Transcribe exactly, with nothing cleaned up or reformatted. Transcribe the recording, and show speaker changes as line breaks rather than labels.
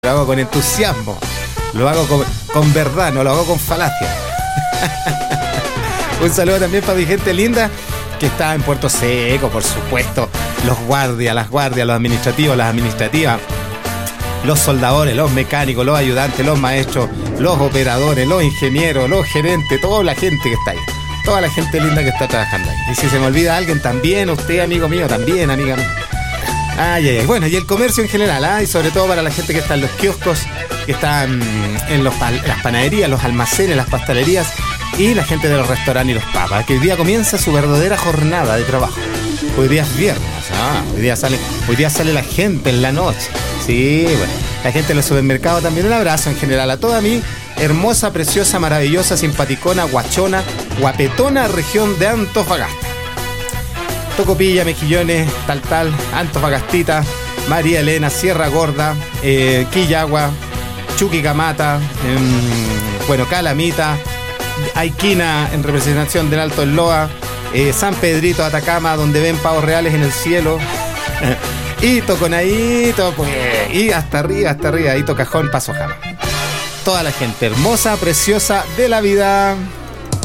lo hago con entusiasmo, lo hago con, con verdad, no lo hago con falacia. Un saludo también para mi gente linda que está en Puerto Seco, por supuesto, los guardias, las guardias, los administrativos, las administrativas, los soldadores, los mecánicos, los ayudantes, los maestros, los operadores, los ingenieros, los gerentes, toda la gente que está ahí, toda la gente linda que está trabajando ahí. Y si se me olvida alguien, también usted, amigo mío, también, amiga mía. Ay, ay, ay. Bueno, y el comercio en general, ¿eh? Y sobre todo para la gente que está en los kioscos, que está en, en los, las panaderías, los almacenes, las pastelerías y la gente de los restaurantes y los papas, que hoy día comienza su verdadera jornada de trabajo. Hoy día es viernes, ah, hoy día sale, hoy día sale la gente en la noche. Sí, bueno, la gente de los supermercados también. Un abrazo en general a toda mi hermosa, preciosa, maravillosa, simpaticona, guachona, guapetona región de Antofagasta. Tocopilla, Mejillones, tal tal, Antofagastita, María Elena, Sierra Gorda, eh, Quillagua, Chuquicamata, eh, bueno, Calamita, Aiquina en representación del Alto Loa, eh, San Pedrito, Atacama, donde ven pavos reales en el cielo, y Toconadito, pues, y hasta arriba, hasta arriba, y Tocajón, Paso Jama. Toda la gente hermosa, preciosa de la vida.